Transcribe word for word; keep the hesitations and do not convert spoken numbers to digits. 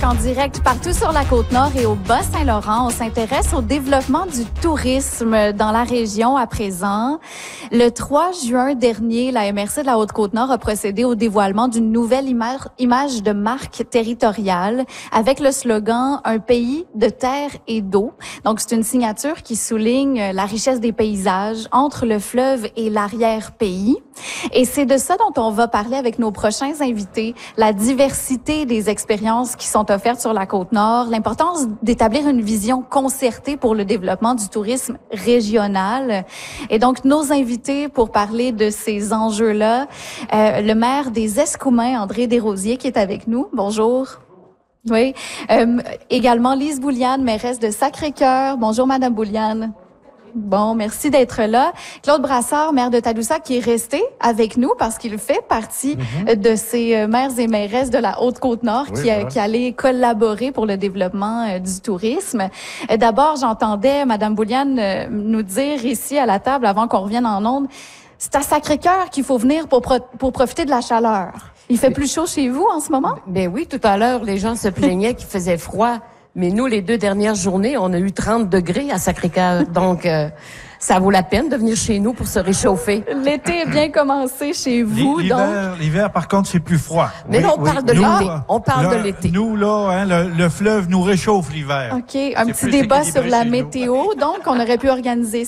En direct partout sur la Côte-Nord et au Bas-Saint-Laurent, on s'intéresse au développement du tourisme dans la région à présent. Le trois juin dernier, la M R C de la Haute-Côte-Nord a procédé au dévoilement d'une nouvelle image, image de marque territoriale avec le slogan « Un pays de terre et d'eau ». Donc, c'est une signature qui souligne la richesse des paysages entre le fleuve et l'arrière-pays. Et c'est de ça dont on va parler avec nos prochains invités, la diversité des expériences qui sont offertes sur la Côte-Nord, l'importance d'établir une vision concertée pour le développement du tourisme régional. Et donc, nos invités pour parler de ces enjeux-là, euh, le maire des Escoumins, André Desrosiers, qui est avec nous. Bonjour. Oui. Euh, également Lise Bouliane, mairesse de Sacré-Cœur. Bonjour, Madame Bouliane. Bon, merci d'être là. Claude Brassard, maire de Tadoussac, qui est resté avec nous parce qu'il fait partie mm-hmm. de ces maires et mairesses de la Haute-Côte-Nord oui, qui, voilà. qui allaient collaborer pour le développement euh, du tourisme. Euh, D'abord, j'entendais Madame Bouliane euh, nous dire ici à la table, avant qu'on revienne en ondes, c'est à Sacré-Cœur qu'il faut venir pour, pro pour profiter de la chaleur. Il fait plus chaud chez vous en ce moment? Ben oui, tout à l'heure, les gens se plaignaient qu'il faisait froid. Mais nous, les deux dernières journées, on a eu trente degrés à Sacré-Cœur. Donc, euh, ça vaut la peine de venir chez nous pour se réchauffer. L'été est bien commencé chez vous, l'hiver, donc. L'hiver, par contre, c'est plus froid. Mais oui, là, on oui. parle de l'été. On parle là, de l'été. Nous, là, hein, le, le fleuve nous réchauffe l'hiver. OK. Un petit débat sur la météo. Donc, on aurait pu organiser